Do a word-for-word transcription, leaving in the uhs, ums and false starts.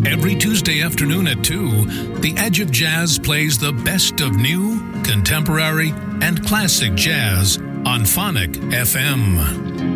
Every Tuesday afternoon at two, The Edge of Jazz plays the best of new, contemporary, and classic jazz on Phonic F M.